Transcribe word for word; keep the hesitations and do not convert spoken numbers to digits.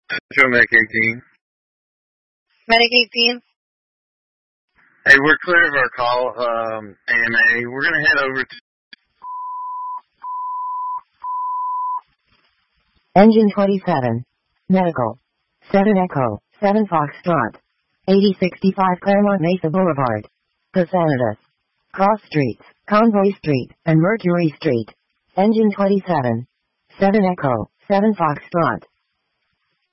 Metro Medic eighteen. Medic eighteen. Hey, we're clear of our call, um, A M A. We're going to head over to... Engine twenty-seven. Medical. seven Echo, seven Foxtrot. eighty sixty-five Claremont Mesa Boulevard. Posanitas. Cross Streets, Convoy Street, and Mercury Street. Engine twenty-seven. seven Echo, seven Foxtrot.